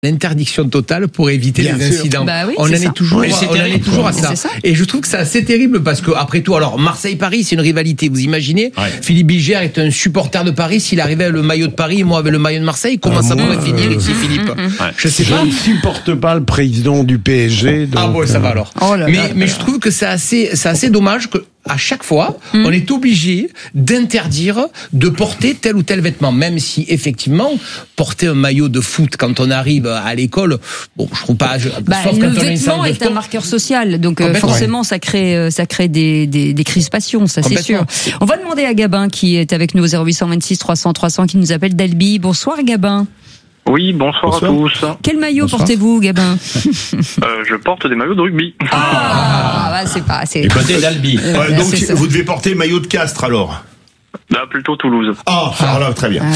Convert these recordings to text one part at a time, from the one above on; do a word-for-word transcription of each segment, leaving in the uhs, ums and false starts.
L'interdiction totale pour éviter Bien les sûr. incidents. Bah oui, on en c'est est ça. toujours, Oui, on en est toujours à ça. ça. Et je trouve que c'est assez terrible parce que après tout, alors Marseille-Paris, c'est une rivalité. Vous imaginez, Ouais. Philippe Bilger est un supporter de Paris. S'il arrivait avec le maillot de Paris et moi avec le maillot de Marseille, comment Ah, ça moi, pourrait finir euh, ici, Philippe Ouais. Je sais Je pas. ne supporte pas le président du P S G. Ah donc, bon, ça euh, va alors. Oh là mais là. mais je trouve que c'est assez c'est assez dommage que à chaque fois, Mm. on est obligé d'interdire de porter tel ou tel vêtement, même si effectivement porter un maillot de foot quand on arrive à l'école, bon, je trouve pas. Je, Bah, sauf le quand on a une vêtement salle de est un sport. marqueur social, donc euh, Complètement. forcément ça crée euh, ça crée des, des, des crispations, ça c'est sûr. Complètement. On va demander à Gabin qui est avec nous au zéro huit cent vingt-six trois cents trois cents qui nous appelle d'Albi. Bonsoir Gabin. Oui, bonsoir, Bonsoir. à tous. Quel maillot Bonsoir. portez-vous Gabin? Euh, je porte des maillots de rugby. Ah, bah, c'est pas c'est Du côté d'Albi. Euh, Ouais, là, donc c'est ça. vous devez porter maillot de Castres alors. Là, plutôt Toulouse. Ah, alors là, très bien.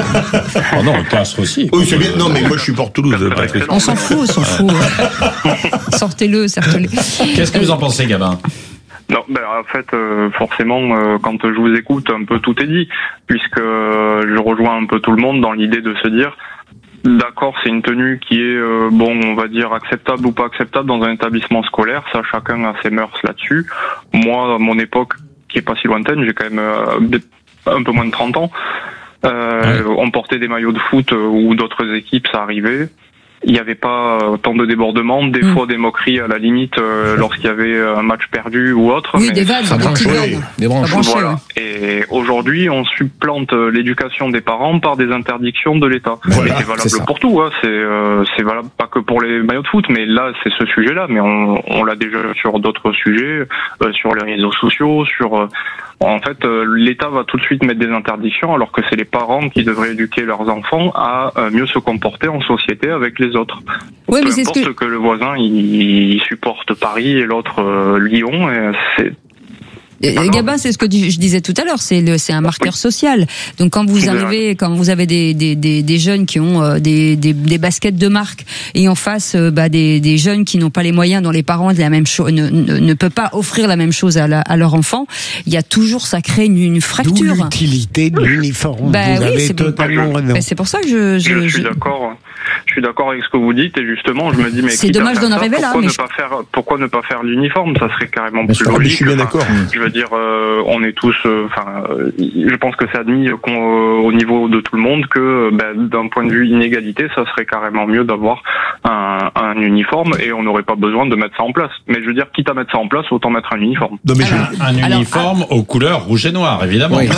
Oh non, Castres aussi. Oui, c'est bien. Non, mais moi je supporte Toulouse, Patrick. On s'en fout, on s'en fout. Sortez-le, sortez-le. Qu'est-ce que vous en pensez, Gabin? Non, ben en fait, euh, forcément, euh, quand je vous écoute, un peu tout est dit, puisque euh, je rejoins un peu tout le monde dans l'idée de se dire, d'accord, c'est une tenue qui est, euh, bon, on va dire acceptable ou pas acceptable dans un établissement scolaire, ça, chacun a ses mœurs là-dessus. Moi, à mon époque, qui est pas si lointaine, j'ai quand même euh, un peu moins de trente ans, euh, Ouais. on portait des maillots de foot euh, ou d'autres équipes, ça arrivait. Il n'y avait pas euh, tant de débordements, des Mm. fois des moqueries à la limite euh, lorsqu'il y avait un match perdu ou autre. Oui, mais des vannes, ça des branche, petites oui. vannes. Des branches. Ça branche, voilà. ouais. Et aujourd'hui, on supplante euh, l'éducation des parents par des interdictions de l'État. Voilà, mais c'est c'est valable ça. pour tout. Hein. C'est euh, c'est valable pas que pour les maillots de foot, mais là, c'est ce sujet-là. Mais on, on l'a déjà sur d'autres sujets, euh, sur les réseaux sociaux, sur. Euh, en fait, euh, l'État va tout de suite mettre des interdictions, alors que c'est les parents qui devraient éduquer leurs enfants à euh, mieux se comporter en société avec les autres. Oui, Peu mais c'est ce importe que que... le voisin il, il supporte Paris et l'autre euh, Lyon, et c'est Euh, Gabin, c'est ce que je disais tout à l'heure, c'est le, c'est un marqueur social. Donc quand vous Vous arrivez, quand vous avez des des des, des jeunes qui ont euh, des, des des baskets de marque et en face euh, bah des des jeunes qui n'ont pas les moyens, dont les parents de la même chose ne, ne ne peuvent pas offrir la même chose à la, à leur enfant, il y a toujours ça crée une, une D'où fracture. l'utilité de l'uniforme. Bah vous oui, avez c'est bon. totalement raison. Ben, c'est pour ça que je Je, je, suis je- d'accord. Je suis d'accord avec ce que vous dites et justement, je me dis mais C'est quitte à dommage faire d'en ça, arriver là, Pourquoi mais ne je- pas faire Pourquoi ne pas faire l'uniforme? Ça serait carrément plus sûr. Ah, mais logique. je suis bien Enfin, d'accord. Je veux dire, euh, on est tous. euh, Enfin, euh, je pense que c'est admis qu'on, euh, au niveau de tout le monde que, ben, d'un point de vue inégalité, ça serait carrément mieux d'avoir un, un uniforme et on n'aurait pas besoin de mettre ça en place. Mais je veux dire, quitte à mettre ça en place, autant mettre un uniforme. Non, mais je- Alors, Un Alors, uniforme aux couleurs rouge et noir, évidemment. Oui.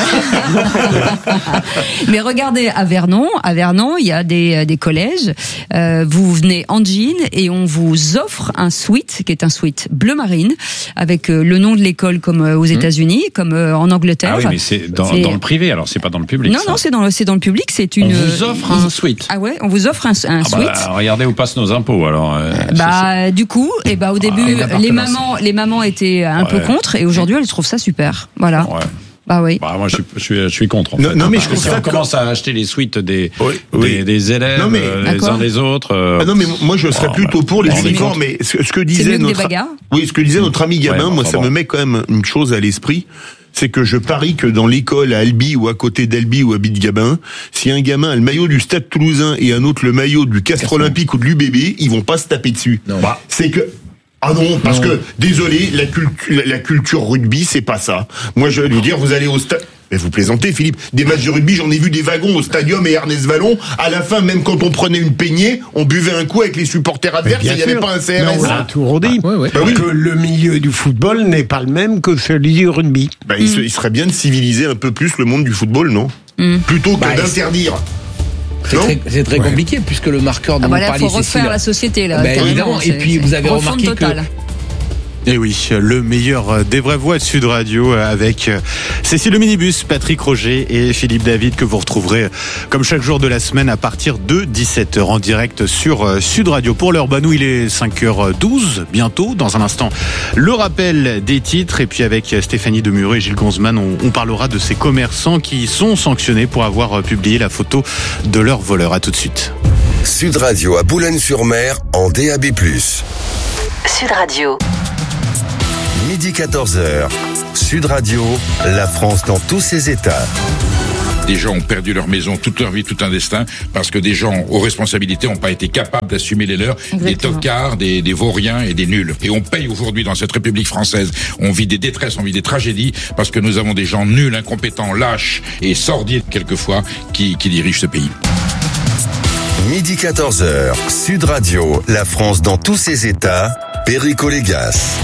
Mais regardez, à Vernon, à Vernon, il y a des, des collèges. Euh, vous venez en jean et on vous offre un sweat qui est un sweat bleu marine avec euh, le nom de l'école comme euh, aux États-Unis, comme euh, en Angleterre. Ah oui, mais c'est dans, C'est- dans le privé, alors c'est pas dans le public. Non, ça. non, c'est dans le c'est dans le public. C'est une. On vous offre un sweat. Ah ouais, on vous offre un, un Ah sweat. bah, regardez où passent nos impôts, alors. euh, c'est- Bah du coup, et bah au début, et l'appartement, les mamans, les mamans étaient un peu Ouais. contre, et aujourd'hui elles trouvent ça super. Voilà. Ouais. Bah oui. Bah, moi, je suis, je suis, je suis contre. En Non, fait. non, mais je Parce que si constate on commence à acheter les suites des, Oui, des, oui. des élèves, Non, mais- euh, les D'accord. uns des autres. euh, Ah non, mais moi je serais Oh, plutôt bah, pour les on est uniformes, contre. mais ce, ce que C'est disait mieux que des notre bagarres. oui, ce que disait notre ami Gabin, Ouais, moi enfin ça bon. me met quand même une chose à l'esprit, c'est que je parie que dans l'école à Albi ou à côté d'Albi où habite Gabin, si un gamin a le maillot du Stade Toulousain et un autre le maillot du Castres Olympique ou de l'U B B, ils vont pas se taper dessus. Non. Bah, c'est que ah non, parce que désolé, la culture, la culture rugby, c'est pas ça. Moi, je vais lui dire, vous allez au stade. Mais vous plaisantez, Philippe. Des matchs de rugby, j'en ai vu des wagons au Stadium et Ernest Vallon. À la fin, même quand on prenait une peignée, on buvait un coup avec les supporters adverses. Il n'y avait pas un C R Mais S. on a toujours dit Ouais, ouais. Bah oui. que le milieu du football n'est pas le même que celui du rugby. Bah, il, se- il serait bien de civiliser un peu plus le monde du football, non Plutôt que Bah, d'interdire. C'est Non très, c'est très compliqué puisque le marqueur dont Ah bah vous là, parliez, faut refaire Cécile, la société là. Ben, carrément, évidemment. Et c'est- puis, c'est vous avez refonte remarqué que- totale. Et oui, le meilleur des vraies voix de Sud Radio avec Cécile Le Minibus, Patrick Roger et Philippe David que vous retrouverez comme chaque jour de la semaine à partir de dix-sept heures en direct sur Sud Radio. Pour l'heure, bah nous il est cinq heures douze bientôt. Dans un instant, le rappel des titres et puis avec Stéphanie Demureux et Gilles Gonzman, on, on parlera de ces commerçants qui sont sanctionnés pour avoir publié la photo de leur voleur. À tout de suite. Sud Radio à Boulogne-sur-Mer en D A B plus. Sud Radio. Midi quatorze heures. Sud Radio, la France dans tous ses états. Des gens ont perdu leur maison, toute leur vie, tout un destin, parce que des gens aux responsabilités n'ont pas été capables d'assumer les leurs. Exactement. Des tocards, des, des vauriens et des nuls. Et on paye aujourd'hui dans cette République française. On vit des détresses, on vit des tragédies, parce que nous avons des gens nuls, incompétents, lâches et sordides quelquefois qui, qui dirigent ce pays. Midi quatorze heures, Sud Radio, la France dans tous ses états, Perico Légas.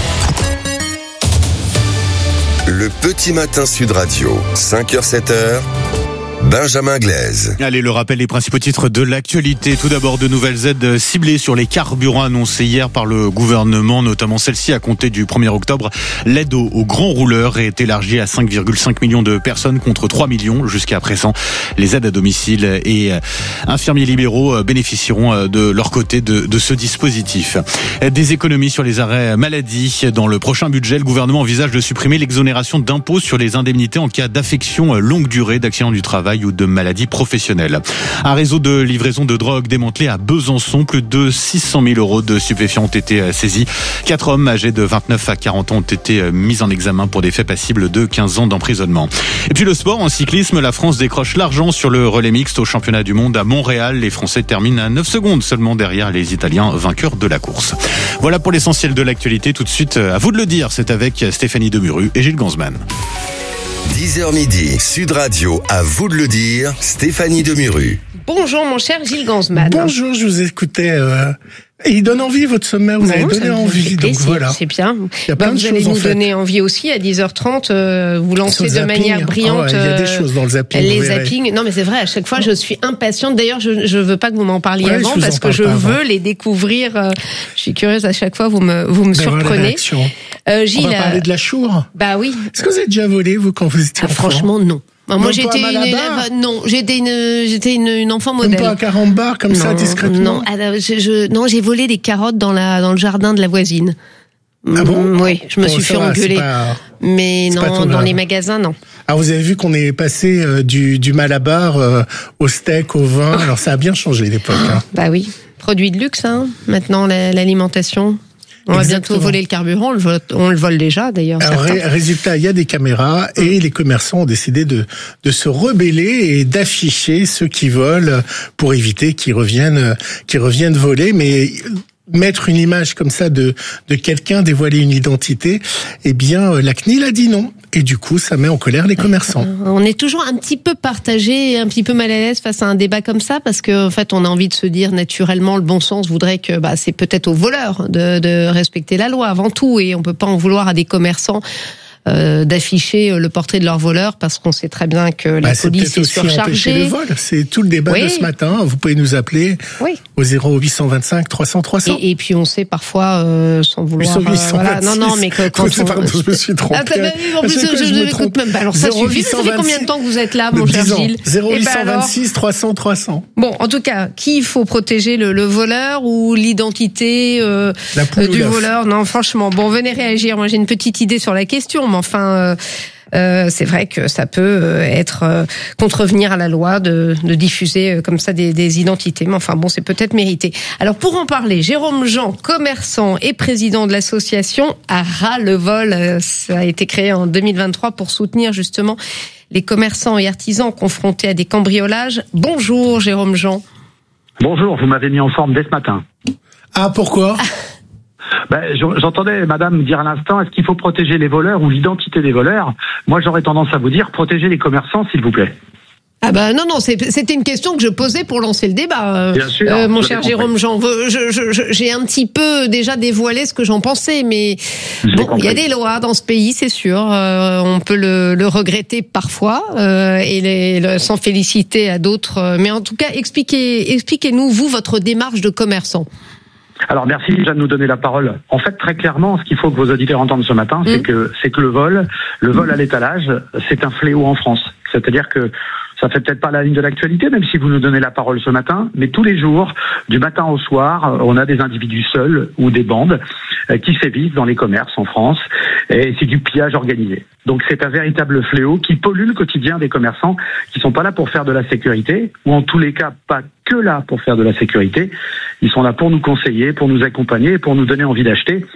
Le petit matin Sud Radio, cinq heures sept heures, Benjamin Glaise. Allez, le rappel des principaux titres de l'actualité. Tout d'abord, de nouvelles aides ciblées sur les carburants annoncées hier par le gouvernement, notamment celle-ci à compter du premier octobre. L'aide aux, aux grands rouleurs est élargie à cinq virgule cinq millions de personnes contre trois millions jusqu'à présent. Les aides à domicile et infirmiers libéraux bénéficieront de leur côté de, de ce dispositif. Des économies sur les arrêts maladie. Dans le prochain budget, le gouvernement envisage de supprimer l'exonération d'impôt sur les indemnités en cas d'affection longue durée, d'accident du travail ou de maladies professionnelles. Un réseau de livraison de drogue démantelé à Besançon. Plus de six cent mille euros de stupéfiants ont été saisis. Quatre hommes âgés de vingt-neuf à quarante ans ont été mis en examen pour des faits passibles de quinze ans d'emprisonnement. Et puis le sport, en cyclisme, la France décroche l'argent sur le relais mixte au championnat du monde à Montréal. Les Français terminent à neuf secondes seulement derrière les Italiens vainqueurs de la course. Voilà pour l'essentiel de l'actualité. Tout de suite, à vous de le dire, c'est avec Stéphanie Demuru et Gilles Ganzmann. dix heures midi, Sud Radio, à vous de le dire, Stéphanie Demuru. Bonjour mon cher Gilles Ganzmann. Bonjour, je vous écoutais. Euh, et il donne envie votre sommaire, vous bon, avez donné envie, donc c'est, voilà. C'est bien. Bah, vous allez nous en fait. donner envie aussi à dix heures trente, euh, vous lancez de zapping. manière brillante. Il oh, ouais, y a des choses dans le zapping. Les zappings. Non mais c'est vrai, à chaque fois je suis impatiente. D'ailleurs, je je veux pas que vous m'en parliez ouais, avant parce que je veux avant. les découvrir. Euh, je suis curieuse à chaque fois, vous me vous me surprenez. Euh, Gilles, on va parler de la chour. Bah oui. Est-ce que vous avez déjà volé vous quand vous étiez ah, enfant? Franchement non. Moi, Même j'étais une élève, non, j'étais une, j'étais une, une enfant modèle. Même pas un carambar comme non, ça, discrètement. Non, alors, je, je, non, j'ai volé des carottes dans la, dans le jardin de la voisine. Ah bon? Mmh, oui, je me bon, suis fait va, engueuler. Pas, mais non, dans les magasins, non. Alors, vous avez vu qu'on est passé euh, du, du Malabar euh, au steak, au vin. Alors, ça a bien changé l'époque. Hein. Bah oui. Produit de luxe, hein. Maintenant, la, l'alimentation. On va Exactement. bientôt voler le carburant, on le vole, on le vole déjà d'ailleurs. Alors, ré, résultat, il y a des caméras et les commerçants ont décidé de, de se rebeller et d'afficher ceux qui volent pour éviter qu'ils reviennent, qu'ils reviennent voler. Mais mettre une image comme ça de, de quelqu'un, dévoiler une identité, eh bien, la C N I L a dit non. Et du coup, ça met en colère les commerçants. On est toujours un petit peu partagé, un petit peu mal à l'aise face à un débat comme ça, parce que en fait, on a envie de se dire naturellement, le bon sens voudrait que bah, c'est peut-être aux voleurs de, de respecter la loi avant tout, et on peut pas en vouloir à des commerçants. Euh, d'afficher le portrait de leur voleur parce qu'on sait très bien que la bah, police est, est surchargée. Le vol, c'est tout le débat oui. de ce matin. Vous pouvez nous appeler oui. au zéro huit cent vingt-cinq trois cents trois cents. Et, et puis on sait parfois euh, sans vouloir. Euh, voilà. Non non mais que, quand on. Pardon, je me suis trompé. Ah, bah, en plus, je, je ne l'écoute même pas. Alors ça suffit. Ça fait combien de temps que vous êtes là, mon cher Gilles? zéro huit cent vingt-six trois cents trois cents. Bon, en tout cas, qui il faut protéger, le, le voleur ou l'identité euh, du voleur? Non, franchement. Bon, venez réagir. Moi, j'ai une petite idée sur la question, mais enfin. Euh, Euh, c'est vrai que ça peut être euh, contrevenir à la loi de, de diffuser euh, comme ça des, des identités. Mais enfin bon, c'est peut-être mérité. Alors pour en parler, Jérôme Jean, commerçant et président de l'association À ras le vol, euh, ça a été créé en deux mille vingt-trois pour soutenir justement les commerçants et artisans confrontés à des cambriolages. Bonjour Jérôme Jean. Bonjour, vous m'avez mis en forme dès ce matin. Ah, pourquoi? Ben, j'entendais madame dire à l'instant, est-ce qu'il faut protéger les voleurs ou l'identité des voleurs? Moi, j'aurais tendance à vous dire, protégez les commerçants, s'il vous plaît. Ah bah non, non, c'était une question que je posais pour lancer le débat. Bien sûr, euh, mon cher Jérôme Jean, je, je, je, j'ai un petit peu déjà dévoilé ce que j'en pensais, mais bon, il y a des lois dans ce pays, c'est sûr. Euh, on peut le, le regretter parfois euh, et les, le, s'en féliciter à d'autres. Mais en tout cas, expliquez, expliquez-nous, vous, votre démarche de commerçant. Alors merci déjà de nous donner la parole. En fait, très clairement, ce qu'il faut que vos auditeurs entendent ce matin, mmh. c'est que c'est que le vol, le vol à l'étalage, c'est un fléau en France. C'est-à-dire que ça fait peut-être pas la ligne de l'actualité, même si vous nous donnez la parole ce matin, mais tous les jours, du matin au soir, on a des individus seuls ou des bandes qui sévissent dans les commerces en France, et c'est du pillage organisé. Donc c'est un véritable fléau qui pollue le quotidien des commerçants qui sont pas là pour faire de la sécurité, ou en tous les cas pas que là pour faire de la sécurité. Ils sont là pour nous conseiller, pour nous accompagner, pour nous donner envie d'acheter.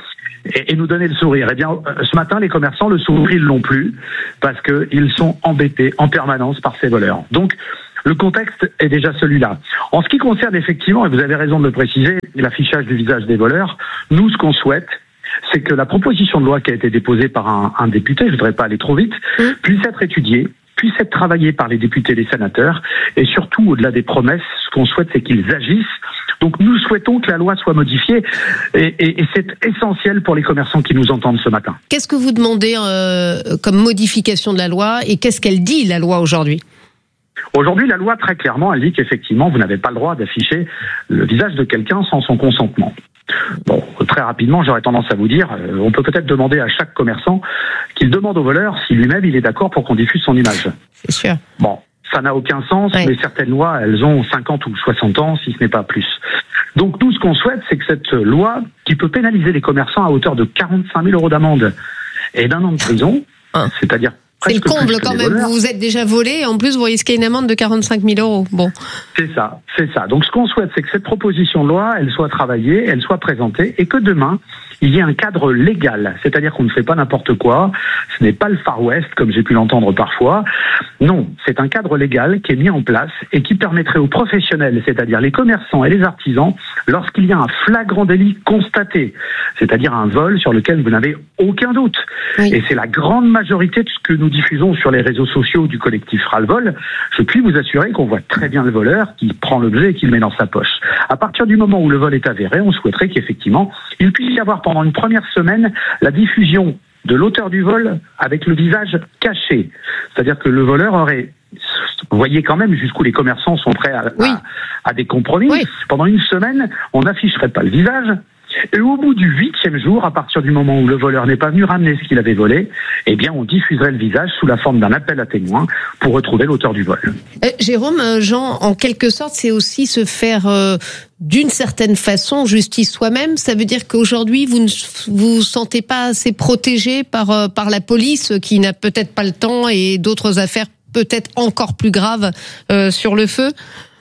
et, et nous donner le sourire. Eh bien, ce matin, les commerçants, le sourire, ils l'ont plus parce qu'ils sont embêtés en permanence par ces voleurs. Donc, le contexte est déjà celui-là. En ce qui concerne effectivement, et vous avez raison de le préciser, l'affichage du visage des voleurs, nous, ce qu'on souhaite, c'est que la proposition de loi qui a été déposée par un, un député, je ne voudrais pas aller trop vite, mmh. puisse être étudiée, puisse être travaillée par les députés et les sénateurs, et surtout, au-delà des promesses, ce qu'on souhaite, c'est qu'ils agissent. Donc nous souhaitons que la loi soit modifiée, et, et, et c'est essentiel pour les commerçants qui nous entendent ce matin. Qu'est-ce que vous demandez euh, comme modification de la loi, et qu'est-ce qu'elle dit, la loi, aujourd'hui ? Aujourd'hui, la loi, très clairement, elle dit qu'effectivement, vous n'avez pas le droit d'afficher le visage de quelqu'un sans son consentement. Bon, très rapidement, j'aurais tendance à vous dire, euh, on peut peut-être demander à chaque commerçant qu'il demande au voleur si lui-même il est d'accord pour qu'on diffuse son image. C'est sûr. Bon, ça n'a aucun sens, oui. mais certaines lois, elles ont cinquante ou soixante ans, si ce n'est pas plus. Donc nous, ce qu'on souhaite, c'est que cette loi, qui peut pénaliser les commerçants à hauteur de quarante-cinq mille euros d'amende et d'un an de prison, ah. c'est-à-dire c'est le comble quand même, vous vous êtes déjà volé et en plus vous risquez une amende de quarante-cinq mille euros. Bon. C'est ça, c'est ça. Donc ce qu'on souhaite, c'est que cette proposition de loi, elle soit travaillée, elle soit présentée et que demain, il y ait un cadre légal. C'est-à-dire qu'on ne fait pas n'importe quoi, ce n'est pas le Far West comme j'ai pu l'entendre parfois. Non, c'est un cadre légal qui est mis en place et qui permettrait aux professionnels, c'est-à-dire les commerçants et les artisans, lorsqu'il y a un flagrant délit constaté, c'est-à-dire un vol sur lequel vous n'avez aucun doute. Oui. Et c'est la grande majorité de ce que nous diffusons sur les réseaux sociaux du collectif Ras-le-Vol, je puis vous assurer qu'on voit très bien le voleur qui prend l'objet et qui le met dans sa poche. À partir du moment où le vol est avéré, on souhaiterait qu'effectivement, il puisse y avoir pendant une première semaine la diffusion de l'auteur du vol avec le visage caché. C'est-à-dire que le voleur aurait... Vous voyez quand même jusqu'où les commerçants sont prêts à, oui. à, à des compromis. Oui. Pendant une semaine, on n'afficherait pas le visage. Et au bout du huitième jour, à partir du moment où le voleur n'est pas venu ramener ce qu'il avait volé, eh bien, on diffuserait le visage sous la forme d'un appel à témoins pour retrouver l'auteur du vol. Euh, Jérôme, Jean, en quelque sorte, c'est aussi se faire, euh, d'une certaine façon, justice soi-même. Ça veut dire qu'aujourd'hui, vous ne vous sentez pas assez protégé par, euh, par la police, qui n'a peut-être pas le temps et d'autres affaires peut-être encore plus graves euh, sur le feu ?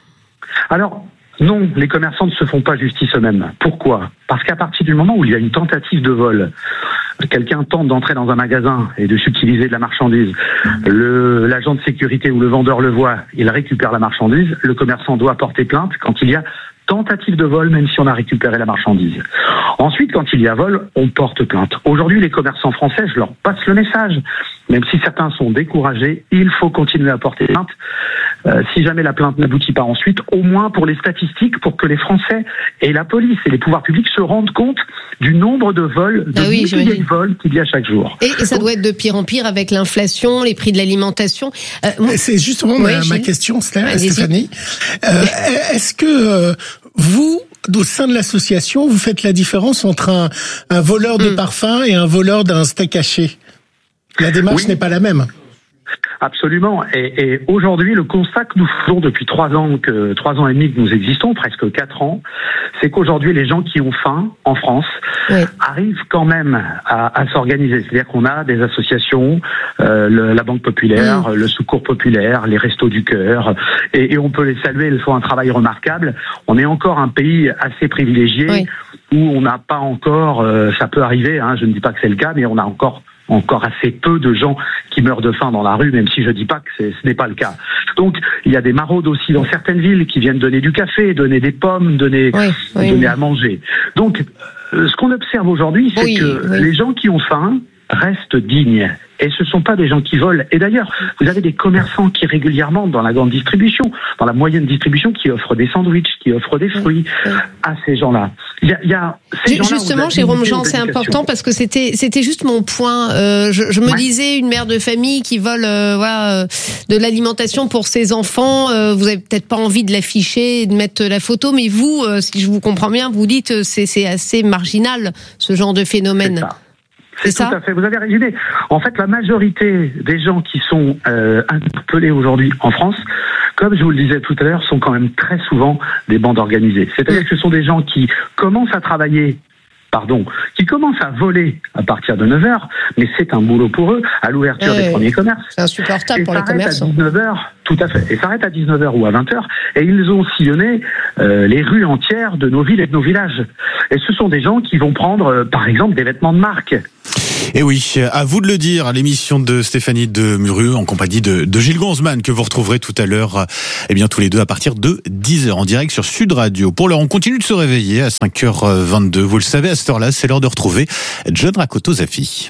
Alors, non, les commerçants ne se font pas justice eux-mêmes. Pourquoi ? Parce qu'à partir du moment où il y a une tentative de vol, quelqu'un tente d'entrer dans un magasin et de subtiliser de la marchandise, le, l'agent de sécurité ou le vendeur le voit, il récupère la marchandise, le commerçant doit porter plainte quand il y a tentative de vol, même si on a récupéré la marchandise. Ensuite, quand il y a vol, on porte plainte. Aujourd'hui, les commerçants français, je leur passe le message. Même si certains sont découragés, il faut continuer à porter plainte. Euh, si jamais la plainte n'aboutit pas ensuite, au moins pour les statistiques, pour que les Français et la police et les pouvoirs publics se rendent compte du nombre de vols, de ah oui, milliers de vols qu'il y a chaque jour. Et, et ça Donc, doit être de pire en pire avec l'inflation, les prix de l'alimentation. Euh, moi... C'est justement oui, ma, ma question, Stéphanie. Euh, est-ce que euh, vous, au sein de l'association, vous faites la différence entre un, un voleur de mmh. parfum et un voleur d'un steak haché ? La démarche oui. n'est pas la même. Absolument. Et, et aujourd'hui, le constat que nous faisons depuis trois ans, que trois ans et demi que nous existons, presque quatre ans, c'est qu'aujourd'hui, les gens qui ont faim en France oui. arrivent quand même à, à s'organiser. C'est-à-dire qu'on a des associations, euh, le, la Banque Populaire, mmh. le Secours Populaire, les Restos du Cœur, et, et on peut les saluer. Ils font un travail remarquable. On est encore un pays assez privilégié oui. où on n'a pas encore, euh, ça peut arriver, hein, je ne dis pas que c'est le cas, mais on a encore encore assez peu de gens qui meurent de faim dans la rue, même si je dis pas que c'est, ce n'est pas le cas. Donc, il y a des maraudes aussi dans certaines villes qui viennent donner du café, donner des pommes, donner, oui, oui, donner oui. à manger. Donc, euh, ce qu'on observe aujourd'hui, c'est oui, que oui. les gens qui ont faim restent dignes. Et ce ne sont pas des gens qui volent. Et d'ailleurs, vous avez des commerçants qui régulièrement, dans la grande distribution, dans la moyenne distribution, qui offrent des sandwichs, qui offrent des fruits oui, oui. à ces gens-là. Il y a, il y a ces gens-là. Justement, Jérôme Jean, c'est important parce que c'était, c'était juste mon point. Euh, je, je me ouais. disais, une mère de famille qui vole, euh, voilà, euh, de l'alimentation pour ses enfants. Euh, vous avez peut-être pas envie de l'afficher et de mettre la photo, mais vous, euh, si je vous comprends bien, vous dites, euh, c'est, c'est assez marginal ce genre de phénomène. C'est ça. C'est, c'est tout à fait, vous avez résumé. En fait, la majorité des gens qui sont euh, interpellés aujourd'hui en France, comme je vous le disais tout à l'heure, sont quand même très souvent des bandes organisées. C'est-à-dire que ce sont des gens qui commencent à travailler pardon, qui commencent à voler à partir de neuf heures, mais c'est un boulot pour eux à l'ouverture ouais, des premiers commerces. C'est insupportable et pour les commerçants. À dix-neuf heures, tout à fait. Et s'arrête à dix-neuf heures ou à vingt heures, et ils ont sillonné euh, les rues entières de nos villes et de nos villages. Et ce sont des gens qui vont prendre, euh, par exemple, des vêtements de marque. Et oui, à vous de le dire, à l'émission de Stéphanie de Muru en compagnie de, de Gilles Gonzman que vous retrouverez tout à l'heure, eh bien tous les deux à partir de dix heures en direct sur Sud Radio. Pour l'heure, on continue de se réveiller à cinq heures vingt-deux. Vous le savez, à cette heure-là, c'est l'heure de retrouver John Rakoto-Zafi.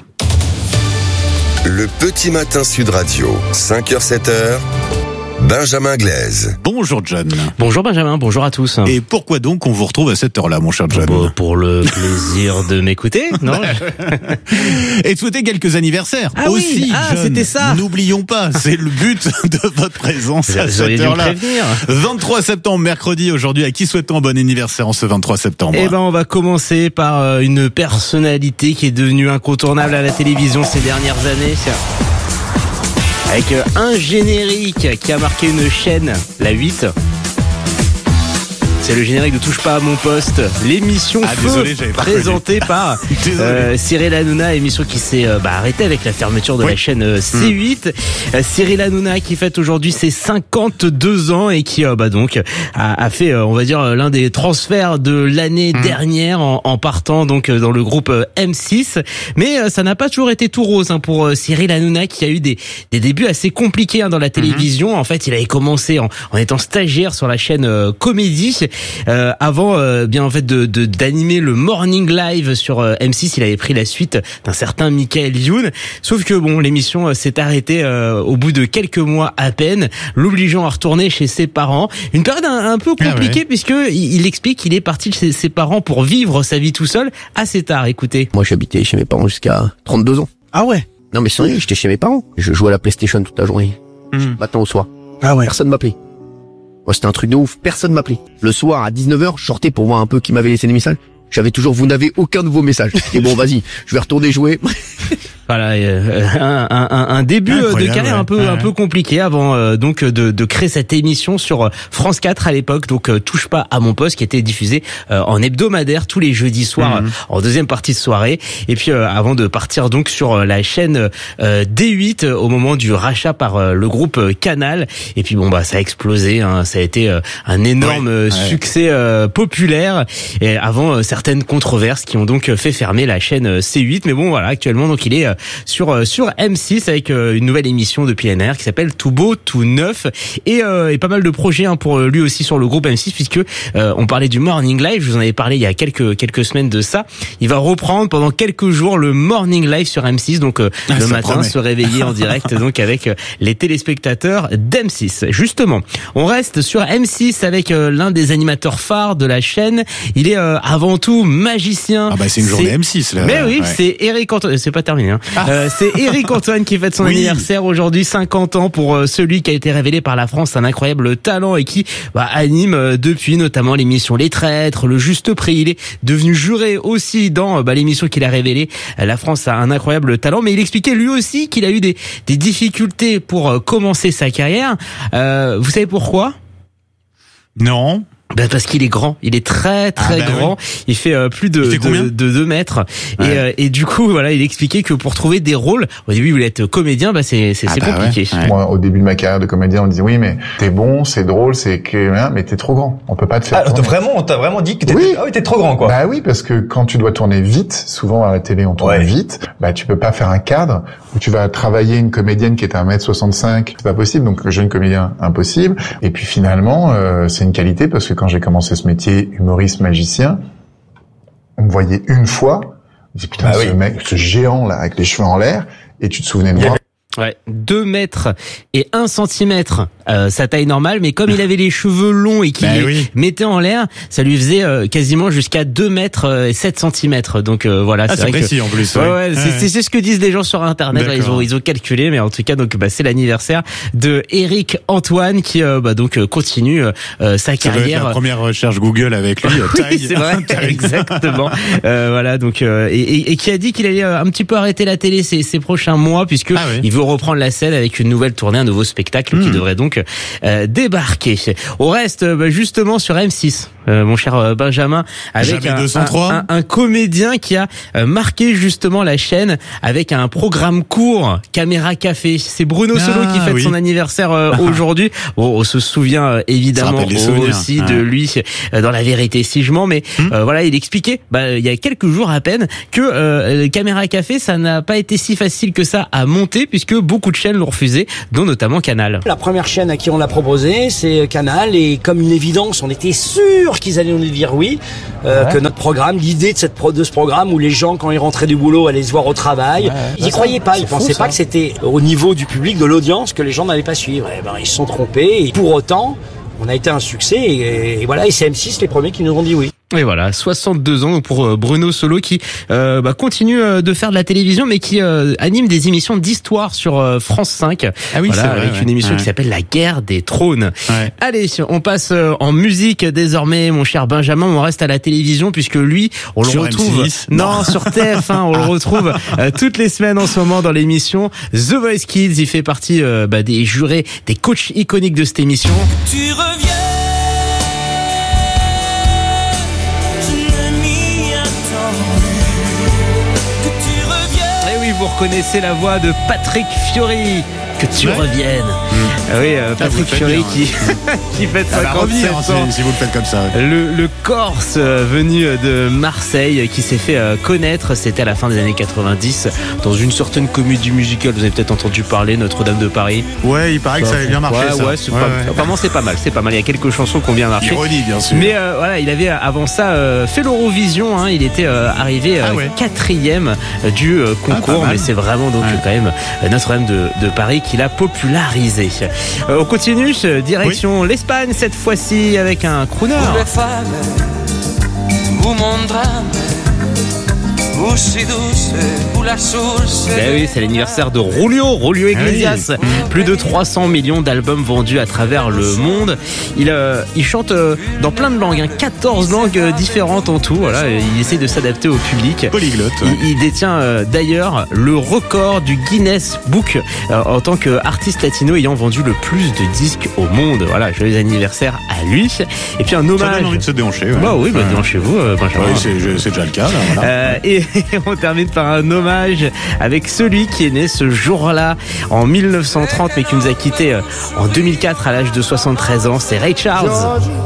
Le petit matin Sud Radio, cinq heures sept heures. Benjamin Glaise. Bonjour John. Bonjour Benjamin, bonjour à tous. Et pourquoi donc on vous retrouve à cette heure-là, mon cher John? Bon, pour le plaisir de m'écouter, non? Et de souhaiter quelques anniversaires ah aussi, oui, ah, John. C'était ça. N'oublions pas, c'est le but de votre présence à cette heure-là. vingt-trois septembre, mercredi, aujourd'hui. À qui souhaitons un bon anniversaire en ce vingt-trois septembre? Eh ben, on va commencer par une personnalité qui est devenue incontournable à la télévision ces dernières années. Avec un générique qui a marqué une chaîne, la huit. C'est le générique de Touche pas à mon poste, l'émission ah, Feu, désolé, présentée par euh, Cyril Hanouna, émission qui s'est euh, bah, arrêtée avec la fermeture de oui. la chaîne euh, C huit. Mmh. Euh, Cyril Hanouna qui fête aujourd'hui ses cinquante-deux ans et qui euh, bah, donc a, a fait, euh, on va dire, l'un des transferts de l'année mmh. dernière en, en partant donc dans le groupe euh, M six. Mais euh, ça n'a pas toujours été tout rose hein, pour euh, Cyril Hanouna qui a eu des, des débuts assez compliqués hein, dans la télévision. Mmh. En fait, il avait commencé en, en étant stagiaire sur la chaîne euh, Comédie. Euh, avant euh, bien en fait de, de d'animer le Morning Live sur euh, M six, il avait pris la suite d'un certain Michael Youn. Sauf que bon, l'émission euh, s'est arrêtée euh, au bout de quelques mois à peine, l'obligeant à retourner chez ses parents. Une période un, un peu compliquée ah ouais. puisque il, il explique qu'il est parti de chez ses parents pour vivre sa vie tout seul assez tard. Écoutez. Moi, j'habitais chez mes parents jusqu'à trente-deux ans. Ah ouais. Non mais sérieux, j'étais chez mes parents. Je jouais à la PlayStation toute la journée, mmh. matin au soir. Ah ouais. Personne m'appelait. Moi, c'était un truc de ouf. Personne m'appelait. Le soir, à dix-neuf heures, je sortais pour voir un peu qui m'avait laissé des messages. J'avais toujours, vous n'avez aucun nouveau message. Et bon, vas-y, je vais retourner jouer. Voilà, euh, un, un, un début Incroyable, de carrière ouais. un peu ouais. un peu compliqué avant euh, donc de, de créer cette émission sur France quatre à l'époque, donc euh, Touche pas à mon poste, qui était diffusée euh, en hebdomadaire tous les jeudis soirs mmh. en deuxième partie de soirée. Et puis euh, avant de partir donc sur la chaîne euh, D huit euh, au moment du rachat par euh, le groupe euh, Canal. Et puis bon bah ça a explosé, hein, ça a été euh, un énorme ouais. succès euh, populaire. Et avant euh, certaines controverses qui ont donc fait fermer la chaîne C huit. Mais bon voilà, actuellement donc il est euh, sur sur M six avec euh, une nouvelle émission depuis l'année dernière qui s'appelle Tout beau, tout neuf et, euh, et pas mal de projets hein, pour lui aussi sur le groupe M six puisque euh, on parlait du Morning Live, je vous en avais parlé il y a quelques quelques semaines de ça. Il va reprendre pendant quelques jours le Morning Live sur M six, donc euh, ah, le matin promet. se réveiller en direct donc avec euh, les téléspectateurs d'M six. Justement, on reste sur M six avec euh, l'un des animateurs phares de la chaîne. Il est euh, avant tout magicien. Ah bah c'est une journée c'est... M six là. Mais oui, ouais. c'est Eric Antoine, c'est pas terminé hein. Ah. Euh, c'est Eric Antoine qui fête son oui. anniversaire aujourd'hui, cinquante ans pour euh, celui qui a été révélé par la France, un incroyable talent et qui bah, anime euh, depuis notamment l'émission Les Traîtres, Le Juste Prix. Il est devenu juré aussi dans euh, bah, l'émission qu'il a révélée. Euh, la France a un incroyable talent, mais il expliquait lui aussi qu'il a eu des, des difficultés pour euh, commencer sa carrière. Euh, vous savez pourquoi ? Non. Ben parce qu'il est grand, il est très très ah bah grand. Oui. Il fait euh, plus de, de, de deux mètres. Ouais. Et, euh, et du coup, voilà, il expliquait que pour trouver des rôles, au début, il voulait être comédien, bah c'est c'est, ah c'est bah compliqué. Ouais. Ouais. Moi, au début de ma carrière de comédien, on me disait oui, mais t'es bon, c'est drôle, c'est que, hein, mais t'es trop grand. On peut pas te faire. Ah, tourner. Vraiment, on t'a vraiment dit que t'étais, oui. ah oui, t'es trop grand, quoi. Bah oui, parce que quand tu dois tourner vite, souvent à la télé, on tourne ouais. vite. Bah tu peux pas faire un cadre où tu vas travailler une comédienne qui est à un mètre soixante-cinq. C'est pas possible. Donc jeune comédien, impossible. Et puis finalement, euh, c'est une qualité parce que quand j'ai commencé ce métier humoriste magicien, on me voyait une fois, je me dis putain, bah ce oui. mec, ce géant là avec les cheveux en l'air, et tu te souvenais de moi. Ouais, deux mètres et un centimètre, euh, sa taille normale, mais comme il avait les cheveux longs et qu'il bah les oui. mettait en l'air, ça lui faisait euh, quasiment jusqu'à deux mètres et sept centimètres. Donc euh, voilà, ah, c'est, c'est vrai précis que, en plus. Ouais, ouais. ouais, c'est, c'est, c'est ce que disent les gens sur Internet. Là, ils ont ils ont calculé, mais en tout cas, donc bah, c'est l'anniversaire de Eric Antoine qui euh, bah donc continue euh, sa carrière. La première recherche Google avec lui. Oui, taille, c'est vrai, exactement. euh, voilà, donc euh, et, et, et qui a dit qu'il allait un petit peu arrêter la télé ces, ces prochains mois puisque ah oui. il veut veut reprendre la scène avec une nouvelle tournée, un nouveau spectacle mmh. qui devrait donc euh, débarquer. On reste bah, justement sur M six. Euh, mon cher Benjamin, avec un, un, un, un comédien qui a marqué justement la chaîne avec un programme court, Caméra Café. C'est Bruno ah, Solo qui fête oui. son anniversaire euh, aujourd'hui. Bon, on se souvient euh, évidemment aussi ah. de lui euh, dans La Vérité si je mens, mais hum. euh, voilà, il expliquait bah, il y a quelques jours à peine que euh, Caméra Café, ça n'a pas été si facile que ça à monter puisque beaucoup de chaînes l'ont refusé, dont notamment Canal. La première chaîne à qui on l'a proposé, c'est Canal, et comme une évidence, on était sûr qu'ils allaient nous dire oui, euh, ouais. que notre programme, l'idée de cette pro, de ce programme où les gens quand ils rentraient du boulot allaient se voir au travail, ouais, ils n'y croyaient pas, ils pensaient pas que c'était au niveau du public, de l'audience, que les gens n'allaient pas suivre. Et ben ils se sont trompés, et pour autant on a été un succès, et, et voilà, et c'est M six les premiers qui nous ont dit oui. Et voilà, soixante-deux ans pour Bruno Solo qui euh, bah, continue de faire de la télévision, mais qui euh, anime des émissions d'histoire sur euh, France cinq. Ah oui, voilà, c'est vrai, avec ouais. une émission ouais. qui s'appelle La Guerre des Trônes. Ouais. Allez, on passe en musique désormais, mon cher Benjamin. On reste à la télévision puisque lui, on le sur retrouve. M six. Non, non, sur T F un, on le retrouve euh, toutes les semaines en ce moment dans l'émission The Voice Kids. Il fait partie euh, bah, des jurés, des coachs iconiques de cette émission. Tu reviens. Vous reconnaissez la voix de Patrick Fiori. Que tu ouais. reviennes. Mmh. Ah oui, euh, Patrick ah, Fiori bien, qui qui fête cinquante-sept ans. Si vous le faites comme ça. Ouais. Le, le Corse euh, venu de Marseille qui s'est fait euh, connaître, c'était à la fin des années quatre-vingt-dix dans une certaine comédie musicale. Vous avez peut-être entendu parler, Notre-Dame de Paris. Ouais, il paraît bah, que ça avait bien marché. Ouais, ça. ouais, c'est ouais, pas, ouais. Apparemment c'est pas mal, c'est pas mal. Il y a quelques chansons qui ont bien marché. Ironie, bien sûr. Mais euh, voilà, il avait avant ça euh, fait l'Eurovision. Hein, il était euh, arrivé euh, ah ouais. quatrième du euh, concours, ah, mais c'est vraiment donc ouais. quand même euh, Notre-Dame de, de Paris qui l'a popularisé. Euh, on continue, direction oui. l'Espagne cette fois-ci avec un crooner. Ben oui, c'est l'anniversaire de Julio, Julio Iglesias. Oui. Plus de trois cents millions d'albums vendus à travers le monde. Il, euh, il chante euh, dans plein de langues, hein, quatorze langues euh, différentes en tout. Voilà, il essaie de s'adapter au public. Polyglotte. Ouais. Il, il détient euh, d'ailleurs le record du Guinness Book euh, en tant qu'artiste latino ayant vendu le plus de disques au monde. Voilà, joyeux anniversaire à lui. Et puis un hommage. Ça donne envie de se déhancher. Ouais. Bah oui, bah, ouais. déhanchez-vous, euh, Benjamin. Oui, c'est, c'est déjà le cas. Là, voilà. euh, et on termine par un hommage avec celui qui est né ce jour-là en mille neuf cent trente mais qui nous a quittés en deux mille quatre à l'âge de soixante-treize ans, c'est Ray Charles.